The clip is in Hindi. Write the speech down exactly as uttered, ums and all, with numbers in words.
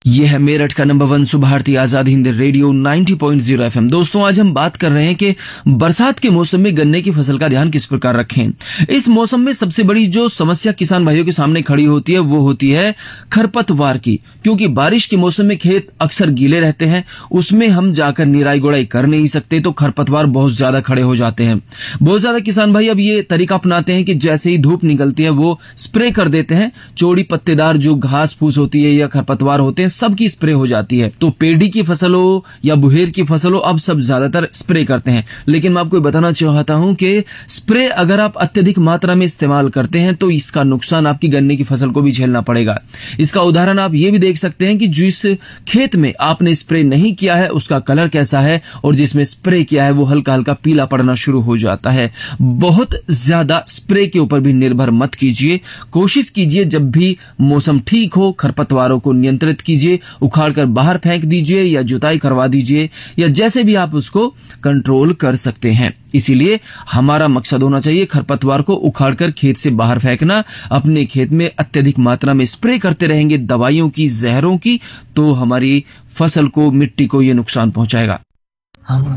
यह है मेरठ का number one Subharti Azad Hind radio नब्बे पॉइंट ज़ीरो एफएम। दोस्तों, आज हम बात कर रहे हैं कि बरसात के मौसम में गन्ने की फसल का ध्यान किस प्रकार रखें। इस मौसम में सबसे बड़ी जो समस्या किसान भाइयों के सामने खड़ी होती है वो होती है खरपतवार की, क्योंकि बारिश के मौसम में खेत अक्सर गीले रहते हैं, उसमें हम जाकर निराई गुड़ाई कर नहीं सकते, तो खरपतवार बहुत ज्यादा खड़े हो जाते हैं। बहुत ज्यादा किसान भाई अब ये तरीका अपनाते हैं कि जैसे ही धूप निकलती है वो स्प्रे कर देते हैं। चौड़ी पत्तेदार जो घास फूस होती है या खरपतवार होते हैं सबकी स्प्रे हो जाती है। तो पेड़ी की फसल हो या बुहेर की फसल हो, अब सब ज्यादातर स्प्रे करते हैं। लेकिन मैं आपको बताना चाहता हूं कि स्प्रे अगर आप अत्यधिक मात्रा में इस्तेमाल करते हैं तो इसका नुकसान आपकी गन्ने की फसल को भी झेलना पड़ेगा। इसका उदाहरण आप ये भी देख सकते हैं कि जिस खेत में आपने स्प्रे नहीं किया है उसका कलर कैसा है, और जिसमें स्प्रे किया है वो हल्का हल्का पीला पड़ना शुरू हो जाता है। बहुत ज्यादा स्प्रे के ऊपर भी निर्भर मत कीजिए। कोशिश कीजिए जब भी मौसम ठीक हो खरपतवारों को नियंत्रित कीजिए, उखाड़कर बाहर फेंक दीजिए या जुताई करवा दीजिए, या जैसे भी आप उसको कंट्रोल कर सकते हैं। इसीलिए हमारा मकसद होना चाहिए खरपतवार को उखाड़कर खेत से बाहर फेंकना। अपने खेत में अत्यधिक मात्रा में स्प्रे करते रहेंगे दवाइयों की, जहरों की, तो हमारी फसल को, मिट्टी को ये नुकसान पहुंचाएगा।